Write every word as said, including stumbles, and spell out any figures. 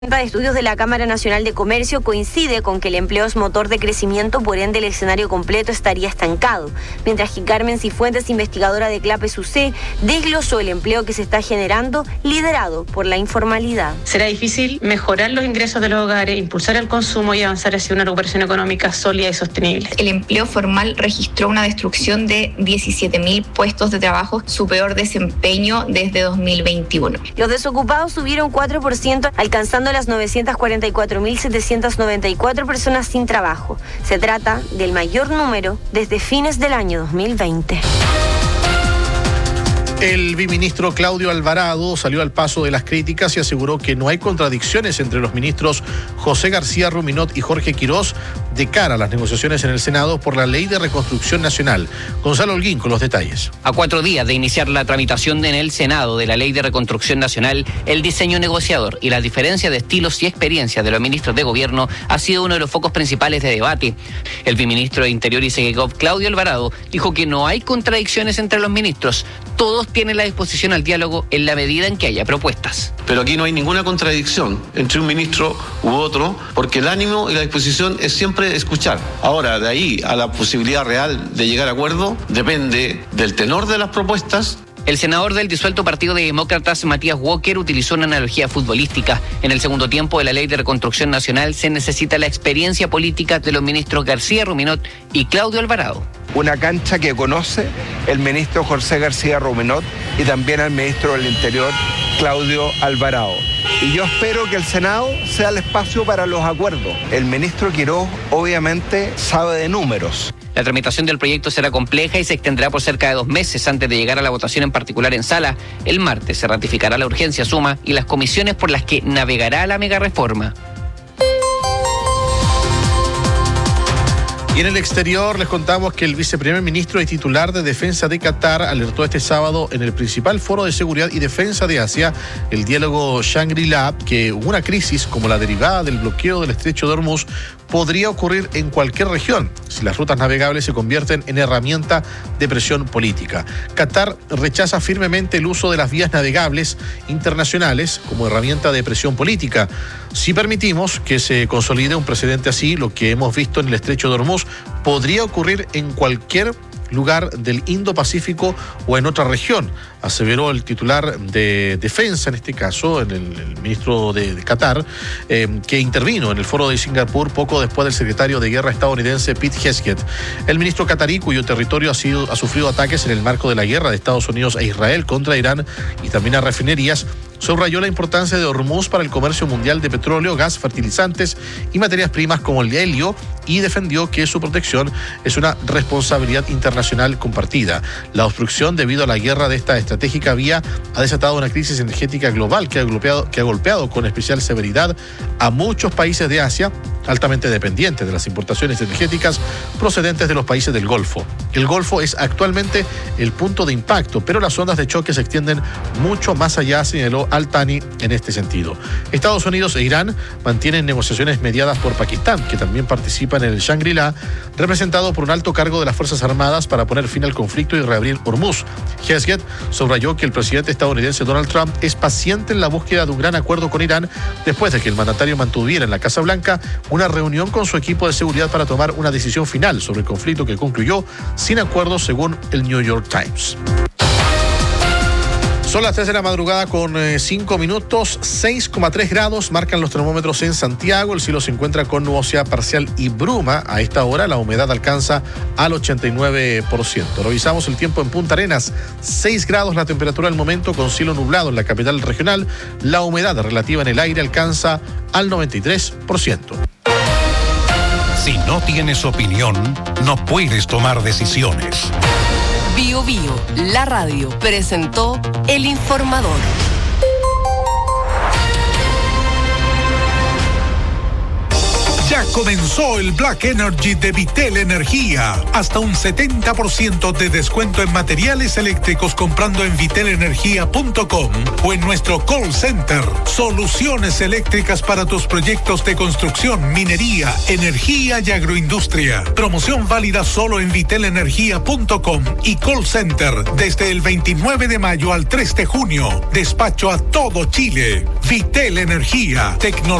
de Estudios de la Cámara Nacional de Comercio coincide con que el empleo es motor de crecimiento, por ende el escenario completo estaría estancado, mientras que Carmen Cifuentes, investigadora de CLAPES U C, desglosó el empleo que se está generando liderado por la informalidad. Será difícil mejorar los ingresos de los hogares, impulsar el consumo y avanzar hacia una recuperación económica sólida y sostenible. El empleo formal registró una destrucción de diecisiete mil puestos de trabajo, su peor desempeño desde dos mil veintiuno. Los desocupados subieron cuatro por ciento, alcanzando las novecientas cuarenta y cuatro mil setecientas noventa y cuatro personas sin trabajo. Se trata del mayor número desde fines del año dos mil veinte. El biministro Claudio Alvarado salió al paso de las críticas y aseguró que no hay contradicciones entre los ministros José García Ruminot y Jorge Quirós de cara a las negociaciones en el Senado por la Ley de Reconstrucción Nacional. Gonzalo Holguín con los detalles. A cuatro días de iniciar la tramitación en el Senado de la Ley de Reconstrucción Nacional, el diseño negociador y la diferencia de estilos y experiencias de los ministros de gobierno ha sido uno de los focos principales de debate. El biministro de Interior y Segegov, Claudio Alvarado, dijo que no hay contradicciones entre los ministros. Todos tienen la disposición al diálogo en la medida en que haya propuestas. Pero aquí no hay ninguna contradicción entre un ministro u otro, porque el ánimo y la disposición es siempre escuchar. Ahora, de ahí a la posibilidad real de llegar a acuerdo, depende del tenor de las propuestas. El senador del disuelto Partido de Demócratas, Matías Walker, utilizó una analogía futbolística. En el segundo tiempo de la Ley de Reconstrucción Nacional se necesita la experiencia política de los ministros García Ruminot y Claudio Alvarado. Una cancha que conoce el ministro José García Ruminot y también al ministro del Interior, Claudio Alvarado. Y yo espero que el Senado sea el espacio para los acuerdos. El ministro Quirós obviamente sabe de números. La tramitación del proyecto será compleja y se extenderá por cerca de dos meses antes de llegar a la votación en particular en sala. El martes se ratificará la urgencia suma y las comisiones por las que navegará la megareforma. Y en el exterior les contamos que el viceprimer ministro y titular de Defensa de Qatar alertó este sábado en el principal foro de seguridad y defensa de Asia, el diálogo Shangri-La, que una crisis como la derivada del bloqueo del estrecho de Hormuz podría ocurrir en cualquier región si las rutas navegables se convierten en herramienta de presión política. Qatar rechaza firmemente el uso de las vías navegables internacionales como herramienta de presión política. Si permitimos que se consolide un precedente así, lo que hemos visto en el estrecho de Hormuz podría ocurrir en cualquier lugar del Indo-Pacífico o en otra región, aseveró el titular de defensa, en este caso, en el, el ministro de, de Qatar, eh, que intervino en el foro de Singapur poco después del secretario de guerra estadounidense Pete Hegseth. El ministro catarí, cuyo territorio ha, sido, ha sufrido ataques en el marco de la guerra de Estados Unidos e Israel contra Irán y también a refinerías, subrayó la importancia de Hormuz para el comercio mundial de petróleo, gas, fertilizantes y materias primas como el helio y defendió que su protección es una responsabilidad internacional compartida. La obstrucción debido a la guerra de esta estratégica vía ha desatado una crisis energética global que ha golpeado, que ha golpeado con especial severidad a muchos países de Asia altamente dependientes de las importaciones energéticas procedentes de los países del Golfo. El Golfo es actualmente el punto de impacto, pero las ondas de choque se extienden mucho más allá, señaló Al-Thani en este sentido. Estados Unidos e Irán mantienen negociaciones mediadas por Pakistán, que también participa en el Shangri-La, representado por un alto cargo de las Fuerzas Armadas para poner fin al conflicto y reabrir Hormuz. Hegseth subrayó que el presidente estadounidense Donald Trump es paciente en la búsqueda de un gran acuerdo con Irán después de que el mandatario mantuviera en la Casa Blanca una reunión con su equipo de seguridad para tomar una decisión final sobre el conflicto que concluyó sin acuerdo, según el New York Times. Son las tres de la madrugada con cinco minutos, seis coma tres grados marcan los termómetros en Santiago. El cielo se encuentra con nubosidad parcial y bruma. A esta hora la humedad alcanza al ochenta y nueve por ciento. Revisamos el tiempo en Punta Arenas, seis grados la temperatura al momento con cielo nublado en la capital regional. La humedad relativa en el aire alcanza al noventa y tres por ciento. Si no tienes opinión, no puedes tomar decisiones. Bio Bio, la radio, presentó El Informador. Ya Comenzó el Black Energy de Vitel Energía. Hasta un setenta por ciento de descuento en materiales eléctricos comprando en vitel energía punto com o en nuestro call center. Soluciones eléctricas para tus proyectos de construcción, minería, energía y agroindustria. Promoción válida solo en vitel energía punto com y call center desde el veintinueve de mayo al tres de junio. Despacho a todo Chile. Vitel Energía. Tecnología